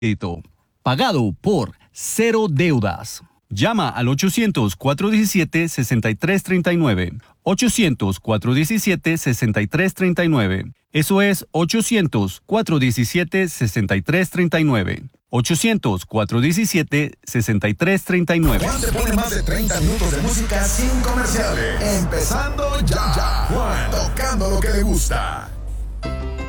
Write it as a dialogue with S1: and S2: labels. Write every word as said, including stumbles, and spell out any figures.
S1: Pagado por Cero Deudas. Llama al ochocientos, cuatrocientos diecisiete, sesenta y tres treinta y nueve. ochocientos, cuatrocientos diecisiete, sesenta y tres treinta y nueve. Eso es ochocientos, cuatrocientos diecisiete, sesenta y tres treinta y nueve. ochocientos, cuatrocientos diecisiete, sesenta y tres treinta y nueve.
S2: Juan te pone más de treinta minutos de música sin comerciales. Empezando ya. ya. Juan, tocando lo que le gusta.